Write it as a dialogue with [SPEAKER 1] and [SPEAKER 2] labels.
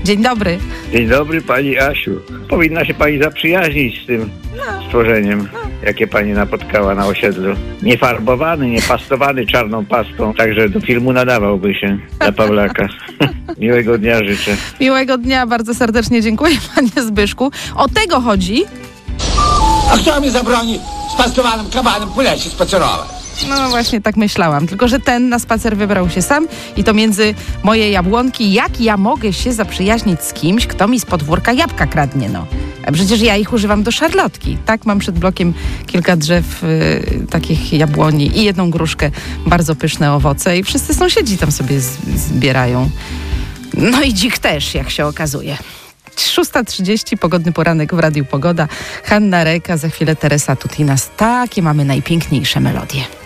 [SPEAKER 1] Dzień dobry.
[SPEAKER 2] Dzień dobry, pani Asiu. Powinna się pani zaprzyjaźnić z tym stworzeniem, jakie pani napotkała na osiedlu. Niefarbowany, niepastowany czarną pastą, także do filmu nadawałby się dla Pawlaka. Miłego dnia życzę.
[SPEAKER 1] Miłego dnia, bardzo serdecznie dziękuję, panie Zbyszku. O tego chodzi?
[SPEAKER 3] A kto mi zabroni z pastowanym kabanem po lesie spacerować?
[SPEAKER 1] No właśnie, tak myślałam. Tylko że ten na spacer wybrał się sam i to między moje jabłonki. Jak ja mogę się zaprzyjaźnić z kimś, kto mi z podwórka jabłka kradnie, no? A przecież ja ich używam do szarlotki. Tak, mam przed blokiem kilka drzew takich jabłoni i jedną gruszkę, bardzo pyszne owoce i wszyscy sąsiedzi tam sobie zbierają. No i dzik też, jak się okazuje. 6:30, pogodny poranek w Radiu Pogoda. Hanna Reka, za chwilę Teresa Tutinas. Takie mamy najpiękniejsze melodie.